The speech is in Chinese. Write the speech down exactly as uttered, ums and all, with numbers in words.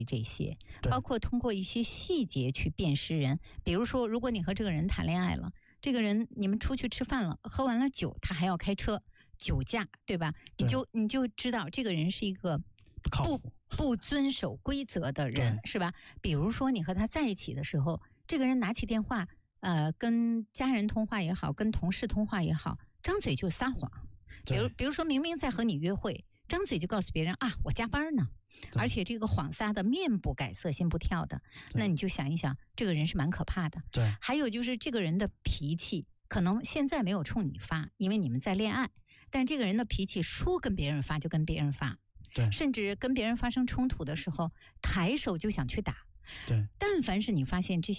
这些，包括通过一些细节去辨识人。比如说，如果你和这个人谈恋爱了，这个人你们出去吃饭了，喝完了酒，他还要开车，酒驾，对吧？ 对， 你就你就知道这个人是一个不不不遵守规则的人，是吧？比如说你和他在一起的时候，这个人拿起电话，呃，跟家人通话也好，跟同事通话也好，张嘴就撒谎。比如比如说明明在和你约会，张嘴就告诉别人啊，我加班呢，而且这个谎撒的面不改色心不跳的，那你就想一想，这个人是蛮可怕的。 对， 还有就是这个人的脾气，可能现在没有冲你发，因为你们在恋爱，但这个人的脾气说跟别人发就跟别人发， 对， 甚至跟别人发生冲突的时候，抬手就想去打。 对， 但凡是你发现这些